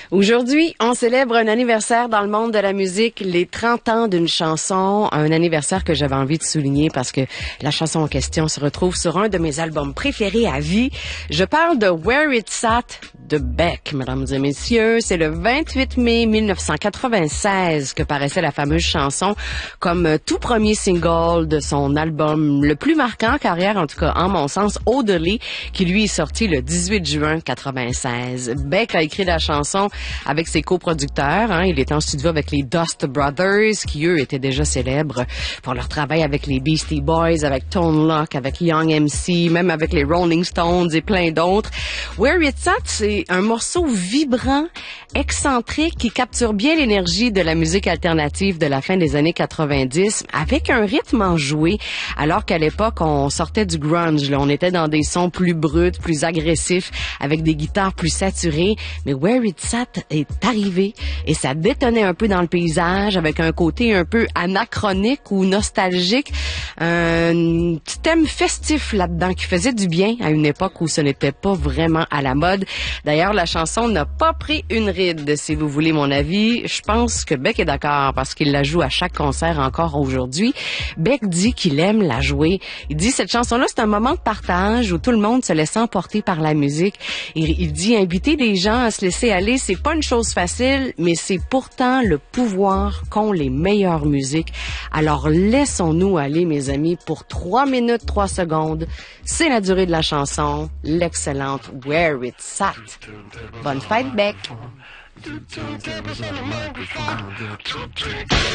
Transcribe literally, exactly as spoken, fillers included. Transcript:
Aujourd'hui, on célèbre un anniversaire dans le monde de la musique, les trente ans d'une chanson, un anniversaire que j'avais envie de souligner parce que la chanson en question se retrouve sur un de mes albums préférés à vie. Je parle de Where It's At de Beck, mesdames et messieurs. C'est le vingt-huit mai mille neuf cent quatre-vingt-seize que paraissait la fameuse chanson comme tout premier single de son album le plus marquant en carrière, en tout cas en mon sens, Odelay, qui lui est sorti le dix-huit juin quatre-vingt-seize. Beck a écrit la chanson avec ses coproducteurs. Hein. Il était en studio avec les Dust Brothers, qui eux étaient déjà célèbres pour leur travail avec les Beastie Boys, avec Tone Loc, avec Young M C, même avec les Rolling Stones et plein d'autres. Where It's At, c'est un morceau vibrant, excentrique, qui capture bien l'énergie de la musique alternative de la fin des années quatre-vingt-dix, avec un rythme enjoué, alors qu'à l'époque, on sortait du grunge. Là. On était dans des sons plus bruts, plus agressifs, avec des guitares plus saturées. Mais Where It's At est arrivé et ça détonnait un peu dans le paysage, avec un côté un peu anachronique ou nostalgique, un petit thème festif là-dedans qui faisait du bien à une époque où ce n'était pas vraiment à la mode. D'ailleurs, la chanson n'a pas pris une ride, si vous voulez mon avis. Je pense que Beck est d'accord parce qu'il la joue à chaque concert encore aujourd'hui. Beck dit qu'il aime la jouer. Il dit cette chanson-là, c'est un moment de partage où tout le monde se laisse emporter par la musique. Il, il dit inviter les gens à se laisser aller, c'est pas une chose facile, mais c'est pourtant le pouvoir qu'ont les meilleures musiques. Alors laissons-nous aller, mes amis, pour trois minutes, trois secondes. C'est la durée de la chanson, l'excellente Where It's At. Bonne fête, Beck!